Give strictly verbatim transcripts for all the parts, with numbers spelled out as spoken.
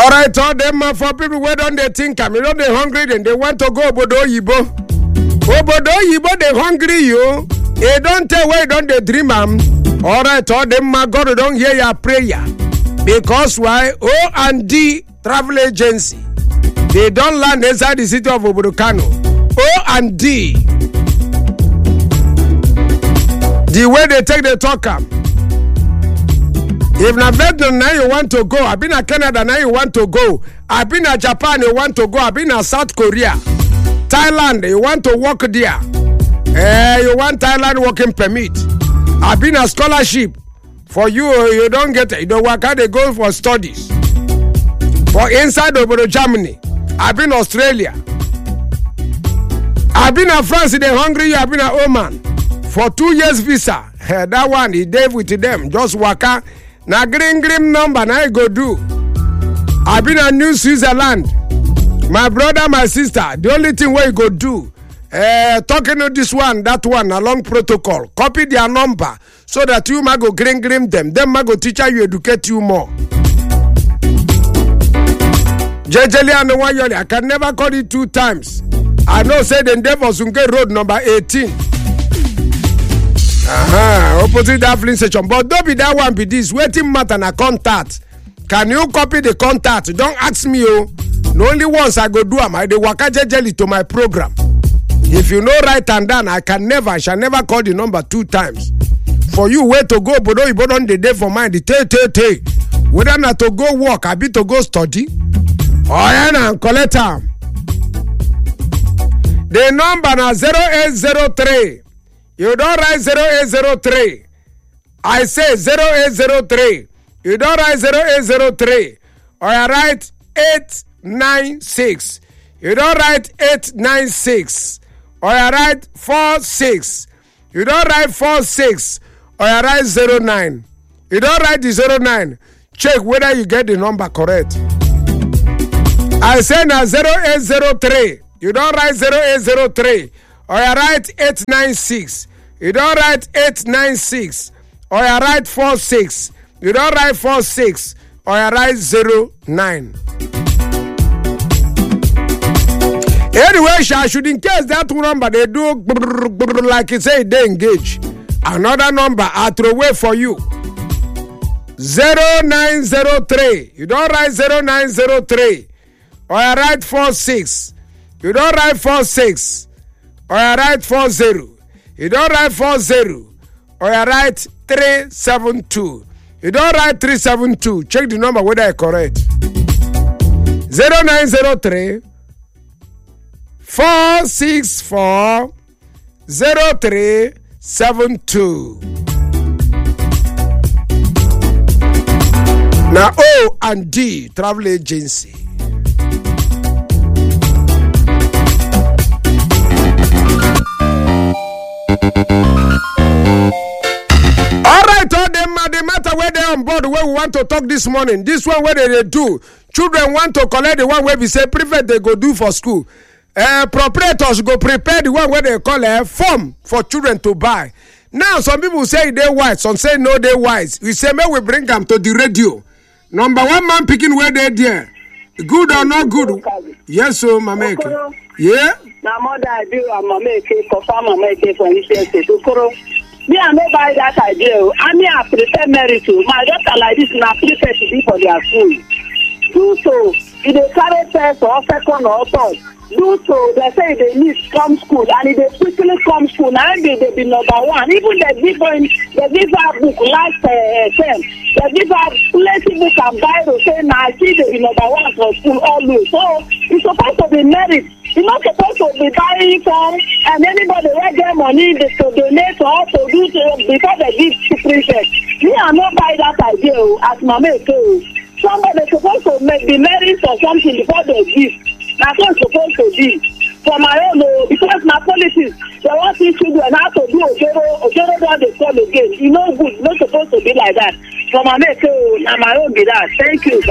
All right, all them uh, for people who don't they think I'm not they hungry and they want to go Obodo Oyibo. Obodo Oyibo they hungry you. They don't tell where don't they dream am. All right, all them uh, God don't hear your prayer because why? O and D travel agency they don't land inside the city of Oborokano. O and D the way they take the talk am. If na Vietnam now you want to go, I've been at Canada now you want to go, I've been at Japan you want to go, I've been at South Korea, Thailand you want to work there, eh, you want Thailand working permit, I've been a scholarship for you, you don't get it, you don't work out, they go for studies. For inside of Germany, I've been Australia, I've been at France, they hungry you, I've been at Oman for two years visa. Eh, that one he gave with them, just work out. Now green green number now I go do. I been a New Switzerland. My brother, my sister, the only thing where you go do, uh, talking to this one, that one, along protocol. Copy their number so that you might go green green them. Them might go teacher you educate you more. Jejeli and Wayoli, I can never call it two times. I know say the Endeavor Zunge Road number eighteen. Uh-huh. Opposite that filling station. But don't be that one be this. Waiting matter na contact. Can you copy the contact? Don't ask me, oh. The only ones I go do am I dey waka jejely to my program. If you know right and down, I can never, I shall never call the number two times. For you, where to go, but you don't the day for mine, the tay tay tay. Whether not to go work, I be to go study. Oh yeah, na collect am. The number na zero eight zero three. You don't write zero eight zero three. I say zero eight zero three. You don't write zero eight zero three. Or you write eight nine six. You don't write eight nine six. Or you write four six. You don't write four six. Or you write zero nine. You don't write the zero nine. Check whether you get the number correct. I say now zero eight zero three. You don't write zero eight zero three. Or you write eight nine six. You don't write eight nine six. Or you write four six. You don't write four six. Or you write zero nine. Anyway, I should in case that number they do like you say they engage. Another number I throw away for you. zero nine zero three. You don't write zero nine zero three. Or you write four six. You don't write four six. Or you write four zero. You don't write four zero. Or you write three seven two. You don't write three seven two. Check the number whether I correct. zero nine zero three four six four zero three seven two. Now O and D travel agency. Alright, all them uh, the matter where they on board where we want to talk this morning. This one where they, they do. Children want to collect the one where we say private they go do for school. Uh, proprietors go prepare the one where they call a form for children to buy. Now some people say they wise, some say no they wise. We say may we bring them to the radio. Number one man picking where they there. Good or not good? Yes, so mama. Yeah. Now mother I do I'm mama confirm mama for this Okoro. Me I no buy that idea. I mean I prefer merit to my daughter like this na prefer to be for their school. Do so if they carry first or second or third. Do so they say they need come school and if they quickly come school now they they be number one. Even they give them they give her book last uh, term. They give her plenty book and Bible saying now I see they be number one for school always. So it's supposed to be merit. You're not supposed to be buying from and anybody where get money they to donate or to do so because they give to prefect. Me I not buy that idea as mama say. Somebody supposed to make the merit for something before they give. That's what it's supposed to be. For my own, uh, because my politics, they want these children how to do Ojoro, Ojoro don't they come again. You know good, it's not supposed to be like that. For my mate, uh, my own be that. Thank you.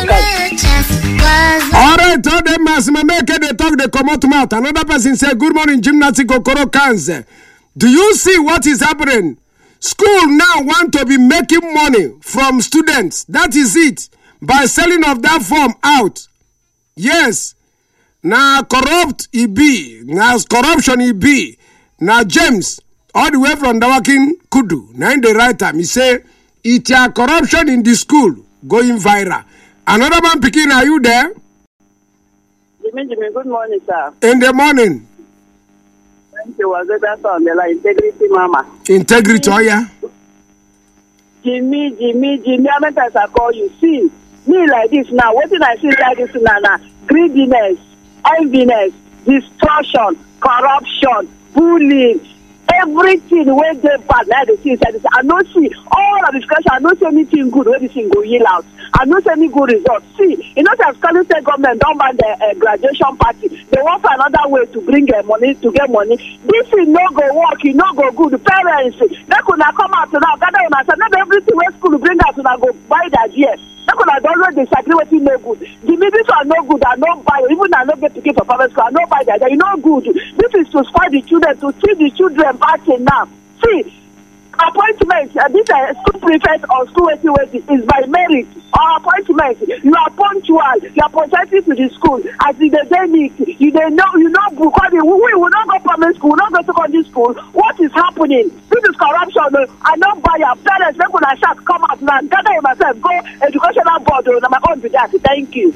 All right, all them as my make they talk, they come out mouth. Another person say, good morning, gymnastic Okoro Kanze. Do you see what is happening? School now want to be making money from students. That is it. by selling of that form out. Yes. Now corrupt e be. Now corruption e be. Now James, all the way from Dawakin Kudu. Now in the right time, he say, it's a corruption in the school going viral. Another man picking, are you there? Jimmy, Jimmy, good morning, sir. In the morning. Thank you. Was it that on the line? Integrity, Mama. Integrity, oh yeah. Jimmy, Jimmy, Jimmy, how many times I call you? See, me like this now. What did I see like this now? now? Greediness, enviness, distortion, corruption, bullying, everything where they bad. Now they see inside this. I don't see all of this question. I don't see anything good where this thing go yield out. I don't see any good results. See, you know, as Kano State government don't ban the uh, graduation party. They want for another way to bring uh, money to get money. This is no go work. It no go good. The parents they could not come out now. Gather on us. Not everything where school bring out to now go buy that year. They could not always disagree with it no good. The ministers are no good. I no buy. Even I no get to give for private school. I no buy that. They no good. This is to spoil the children, to teach the children party now. See. Appointment, uh, this uh, school prefect or school waiting waiting is by merit or appointment. You are punctual, you are punctuality to the school. As in the day meet, you they know, you know, because we, we will not go primary school, we will not go secondary school. What is happening? This is corruption. Uh, I don't buy your parents, when I shall come out now, gather yourself, go educational board, uh, my own to that. Thank you.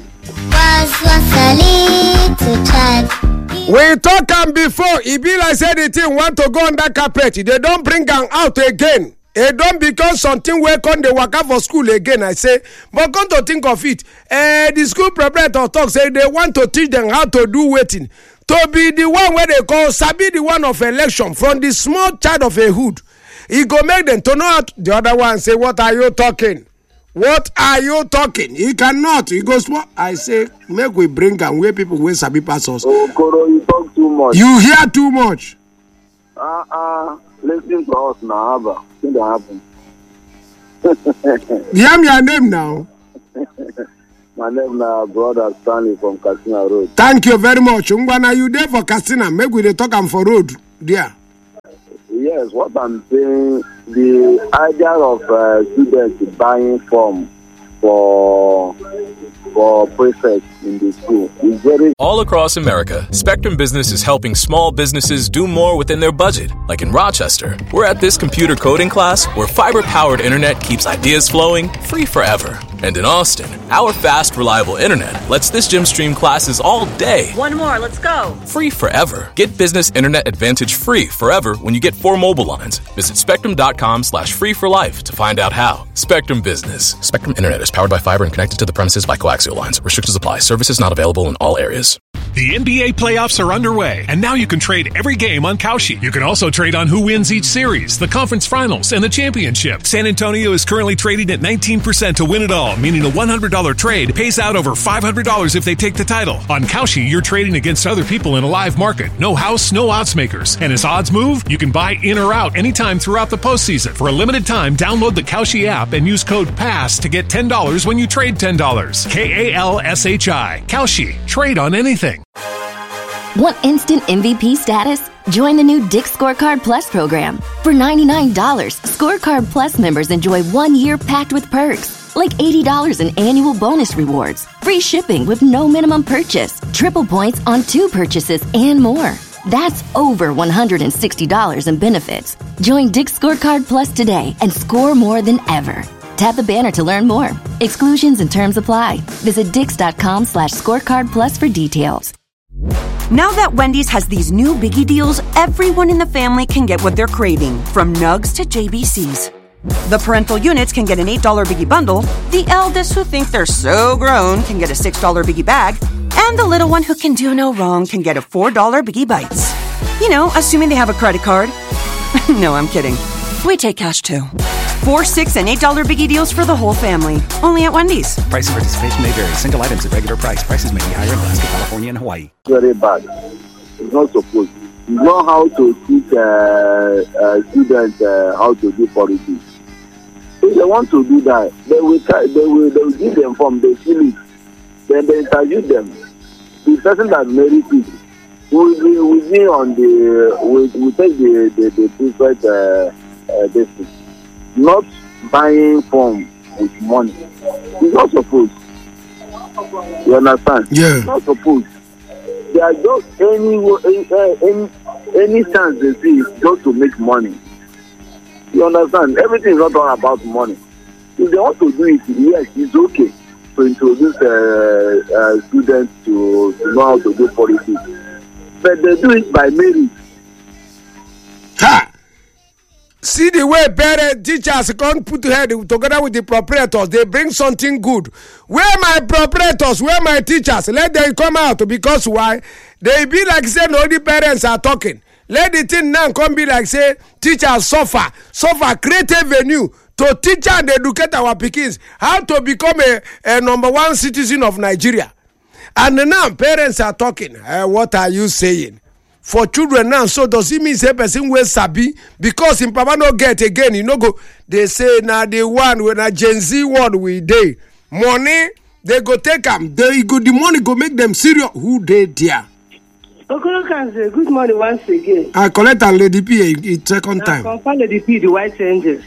We talk am before, e be like say the thing want to go under carpet. They don't bring am out again. It don't become something where come they work out for school again. I say, but come to think of it, uh, the school proprietor talk say they want to teach them how to do waiting. To be the one where they call sabi the one of election from the small child of a hood. He go make them to know how to, the other one say, what are you talking? What are you talking? He cannot. He goes, what? I say, make we bring am where people wey sabi pass us. Oh, Koro, you talk too much. You hear too much. Uh uh, listen to us now, Abba. Thing that happen. Hear your name now. My name now, brother Stanley from Katsina Road. Thank you very much. Ungwana, you there for Katsina? Make we dey talk am for road there. Yes, what I'm saying, the idea of uh, students buying form for for prefects in the school is very... All across America, Spectrum Business is helping small businesses do more within their budget. Like in Rochester, we're at this computer coding class where fiber-powered internet keeps ideas flowing free forever. And in Austin, our fast, reliable internet lets this gym stream classes all day. One more, let's go. Free forever. Get business internet advantage free forever when you get four mobile lines. Visit spectrum.com slash free for life to find out how. Spectrum Business. Spectrum Internet is powered by fiber and connected to the premises by coaxial lines. Restrictions apply. Services not available in all areas. The N B A playoffs are underway, and now you can trade every game on Kalshi. You can also trade on who wins each series, the conference finals, and the championship. San Antonio is currently trading at nineteen percent to win it all, meaning a one hundred dollars trade pays out over five hundred dollars if they take the title. On Kalshi, you're trading against other people in a live market. No house, no odds makers. And as odds move, you can buy in or out anytime throughout the postseason. For a limited time, download the Kalshi app and use code PASS to get ten dollars when you trade ten dollars. K A L S H I. Kalshi. Trade on anything. Want instant M V P status? Join the new Dick's Scorecard Plus program. For ninety-nine dollars, Scorecard Plus members enjoy one year packed with perks, like eighty dollars in annual bonus rewards, free shipping with no minimum purchase, triple points on two purchases, and more. That's over one hundred sixty dollars in benefits. Join Dick's Scorecard Plus today and score more than ever. Tap the banner to learn more. Exclusions and terms apply. Visit dix.com slash scorecard plus for details. Now that Wendy's has these new biggie deals, everyone in the family can get what they're craving, from nugs to J B Cs. The parental units can get an eight dollars biggie bundle, the eldest who think they're so grown can get a six dollars biggie bag, and the little one who can do no wrong can get a four dollars biggie bites. You know, assuming they have a credit card. No, I'm kidding. We take cash too. Four, six, and eight dollar biggie deals for the whole family. Only at Wendy's. Price and participation may vary. Single items at regular price. Prices may be higher in Alaska, California, and Hawaii. Very bad. It's not supposed. You know how to teach uh, uh, students uh, how to do politics. If they want to do that, they will try, they will they will give them form. They fill it. Then they interview them. The person that married it will be will be on the will will take the the the preferred uh, uh, this. Not buying form with money. It's not supposed. You understand? Yeah. It's not supposed. They are just any any any chance they see is just to make money. You understand? Everything is not all about money. If they want to do it, yes, it's okay to introduce uh, uh, students to, to know how to do politics. But they do it by merit. Ha! See the way parents, teachers can't put head together with the proprietors. They bring something good. Where my proprietors? Where my teachers? Let them come out, because why? They be like saying all the parents are talking. Let the thing now come be like say teachers suffer, suffer. Create a venue to teach and educate our pickings how to become a, a number one citizen of Nigeria. And now parents are talking. Uh, what are you saying? For children now, so does it mean say person will sabi because in papa no get again, you know go. They say now the one when a Gen Z word we day money they go take them. They go the money go make them serious. Who they there? Okoro can say good morning once again. I collect and Lady P a, a second time. I confirm Lady P the white angels.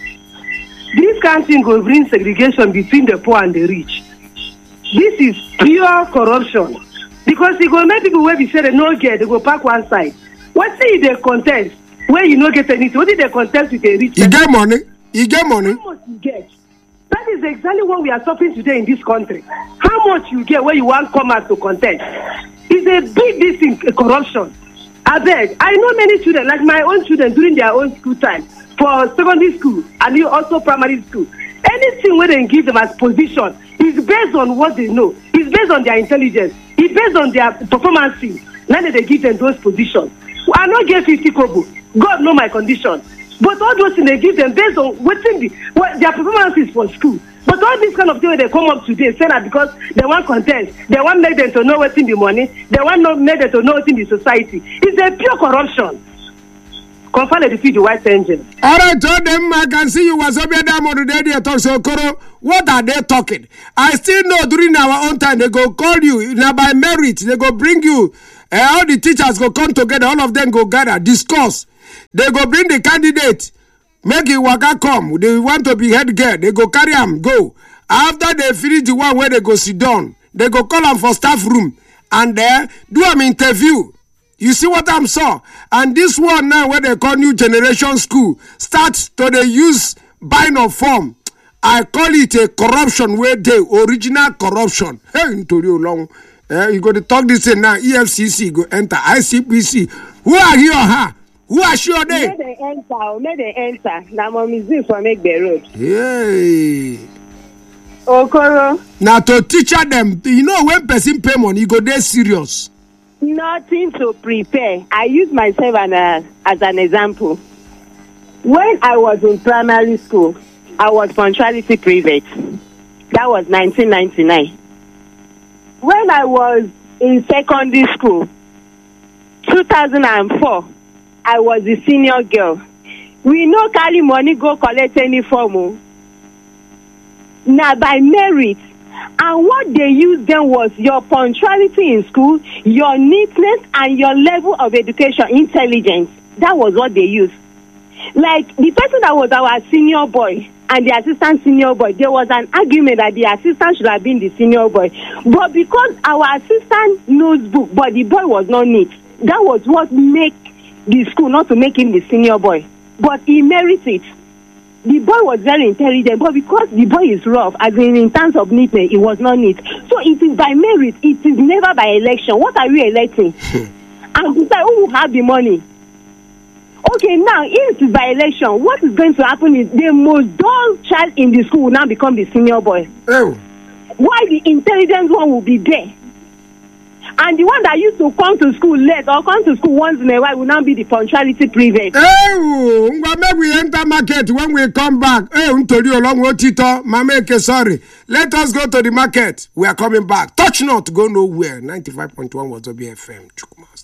This kind of thing will bring segregation between the poor and the rich. This is pure corruption. Because you go make people where we say they no get, they go park one side. What say they contest where you no get anything? What did they contest with a rich? You get money. You get money. How much you get? That is exactly what we are suffering today in this country. How much you get where you want come out to contest? It's a big this thing, corruption. I beg. I know many children, like my own children during their own school time, for secondary school and also primary school. Anything where they give them as position is based on what they know. It's based on their intelligence. It's based on their performances. Now that they give them those positions. I not get fifty kobo. God know my condition. But all those things they give them based on what's in the, what their performances for school. But all these kind of things they come up today, say that because they want contest, they want make them to know what's in the money, they want not make them to know what's in the society. It's a pure corruption. Confirm the defeat the white engine. All right, told them I can see you was up here down on the day talk so Koro. What are they talking? I still know during our own time they go call you now by merit, they go bring you. Uh, all the teachers go come together, all of them go gather, discuss. They go bring the candidate, make it waka come. They want to be head girl, they go carry them, go. After they finish the one where they go sit down, they go call them for staff room and there uh, do an interview. You see what I'm saying? And this one now, where they call New Generation School, starts to they use buying of form. I call it a corruption where they original corruption. Hey, into you long. Uh, you got to talk this in now. E F C C go enter I C P C. Who are you or her? Who are sure they? May they enter. May they enter. Now, mommy is for make the road. Hey. Okoro. Now to teach them, you know when person pay money, you go there serious. Nothing to prepare. I use myself an, uh, as an example. When I was in primary school, I was punctuality private. That was nineteen ninety-nine. When I was in secondary school, two thousand four, I was a senior girl. We no carry money go collect any form. Now by merit. And what they used then was your punctuality in school, your neatness, and your level of education, intelligence. That was what they used. Like the person that was our senior boy and the assistant senior boy, there was an argument that the assistant should have been the senior boy. But because our assistant knows book, but the boy was not neat, that was what made the school not to make him the senior boy. But he merits it. The boy was very intelligent, but because the boy is rough, as in, in terms of neatness, it was not neat. So it is by merit, it is never by election. What are you electing? And decide who will have the money. Okay, now, if it is by election, what is going to happen is the most dull child in the school will now become the senior boy. Oh. Why the intelligent one will be there? And the one that used to come to school late or come to school once in a while will now be the punctuality private. Oh, maybe we enter market when we come back. Hey, along what Tito, Mameke, sorry. Let us go to the market. We are coming back. Touch not, go nowhere. ninety-five point one was O B F M.